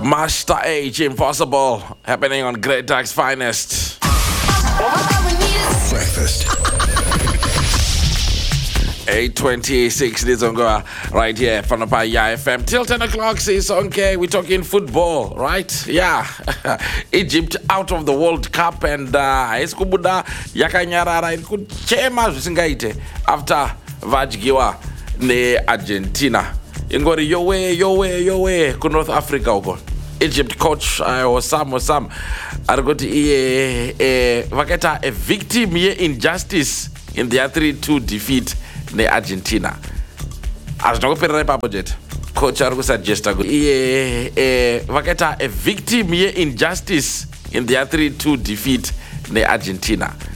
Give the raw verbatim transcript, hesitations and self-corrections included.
Master H, Impossible, happening on Great Tax Finest. Breakfast. eight twenty-six Lizongoa, right here from the Ya F M. Till ten o'clock, says okay, we're talking football, right? Yeah. Egypt out of the World Cup and uh, Eskubuda Yakanyarara Kuchema Singaite after Vajgiwa ne Argentina. Ingori your way, your way, your way, ku North Africa uko. Egypt coach uh, or some or some are going to e e vaketa a victim ye injustice in their three two defeat ne Argentina. As no perere pa budget. Coach are suggest go e e vaketa a victim ye injustice in their three two defeat ne Argentina.